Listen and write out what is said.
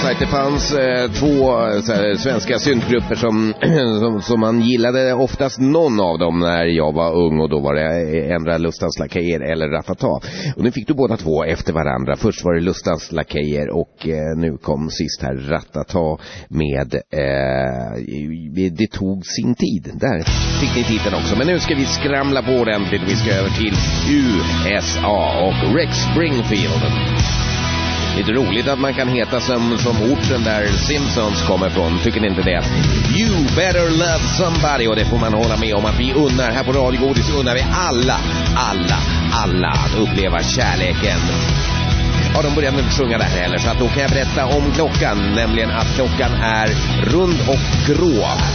sagt, det fanns två svenska syntgrupper som man gillade oftast någon av dem när jag var ung, och då var det Ändra Lustans Lakejer eller Ratata. Och nu fick du båda två efter varandra. Först var det Lustans Lakejer och nu kom sist här Ratata med Det tog sin tid. Där fick ni titeln också. Men nu ska vi skramla på ordentligt. Vi ska över till USA och Rex Springfield. Lite roligt att man kan heta som orten där Simpsons kommer från. Tycker ni inte det? You better love somebody. Och det får man hålla med om att vi unnar. Här på Radio Godis unnar vi alla att uppleva kärleken. Ja, de började inte sjunga där heller. Så att då kan jag berätta om klockan. Nämligen att klockan är rund och grå.